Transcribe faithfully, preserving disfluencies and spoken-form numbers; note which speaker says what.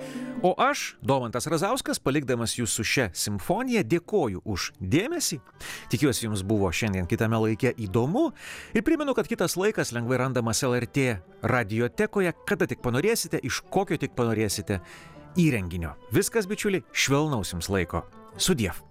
Speaker 1: O aš, Domantas Razauskas, palikdamas jūs su šia simfonija, dėkoju už dėmesį. Tikiuosi, jums buvo šiandien kitame laike įdomu. Ir primenu, kad kitas laikas lengvai randamas L R T radiotekoje, kada tik panorėsite, iš kokio tik panorėsite įrenginio. Viskas, bičiuliai, švelnaus jums laiko. Sudiev.